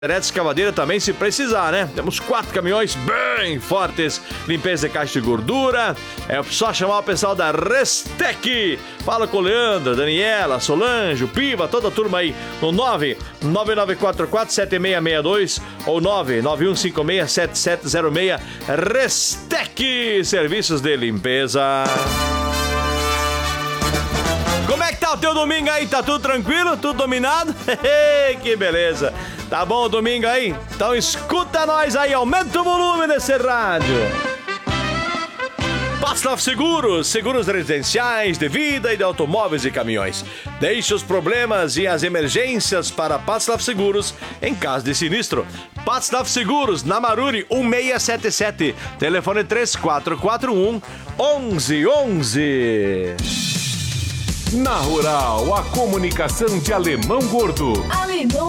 Elétrica escavadeira também, se precisar, né? Temos 4 caminhões bem fortes, limpeza de caixa de gordura. É só chamar o pessoal da Restec. Fala com o Leandro, Daniela, Solange, o Piva, toda a turma aí no 999447662 ou 991567706. Restec, serviços de limpeza. Como é que tá o teu domingo aí? Tá tudo tranquilo? Tudo dominado? Que beleza! Tá bom o domingo aí? Então escuta nós aí, aumenta o volume desse rádio. Pastlav Seguros, seguros residenciais, de vida e de automóveis e caminhões. Deixe os problemas e as emergências para Pastlav Seguros em caso de sinistro. Pastlav Seguros, na Maruri 1677, telefone 3441-1111. Na Rural, a comunicação de Alemão Gordo. Alemão